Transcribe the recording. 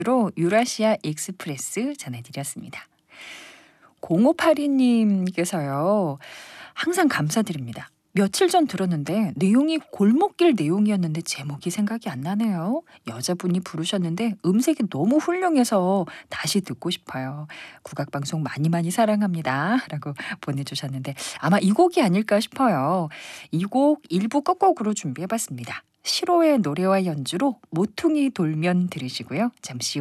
로 유라시아 익스프레스 전해드렸습니다. 0582님께서요. 항상 감사드립니다. 며칠 전 들었는데 내용이 골목길 내용이었는데 제목이 생각이 안 나네요. 여자분이 부르셨는데 음색이 너무 훌륭해서 다시 듣고 싶어요. 국악방송 많이 많이 사랑합니다. 라고 보내주셨는데 아마 이 곡이 아닐까 싶어요. 이 곡 일부 끝곡으로 준비해봤습니다. 시로의 노래와 연주로 모퉁이 돌면 들으시고요. 잠시